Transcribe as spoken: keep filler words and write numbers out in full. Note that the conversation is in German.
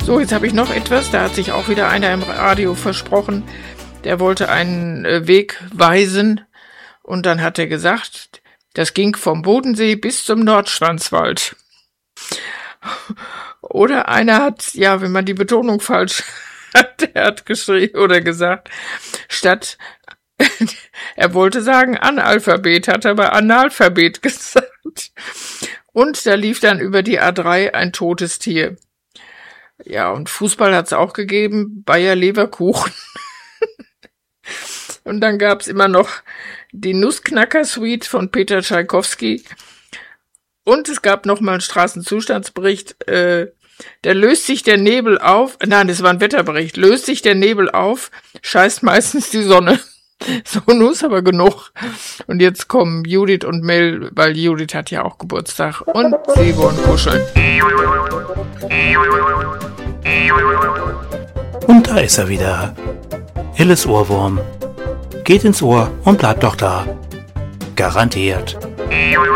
So, jetzt habe ich noch etwas. Da hat sich auch wieder einer im Radio versprochen. Der wollte einen äh, Weg weisen. Und dann hat er gesagt, das ging vom Bodensee bis zum Nordschwarzwald. Oder einer hat, ja, wenn man die Betonung falsch hat, der hat geschrieben oder gesagt, statt, er wollte sagen Analphabet, hat aber Analphabet gesagt. Und da lief dann über die A drei ein totes Tier. Ja, und Fußball hat's auch gegeben, Bayer Leverkusen. Und dann gab's immer noch die Nussknacker-Suite von Peter Tschaikowski. Und es gab noch mal einen Straßenzustandsbericht, äh, da löst sich der Nebel auf, nein, das war ein Wetterbericht, löst sich der Nebel auf, scheißt meistens die Sonne. So, nun ist aber genug. Und jetzt kommen Judith und Mel, weil Judith hat ja auch Geburtstag und sie wollen kuscheln. Und da ist er wieder. Illes Ohrwurm. Geht ins Ohr und bleibt doch da. Garantiert.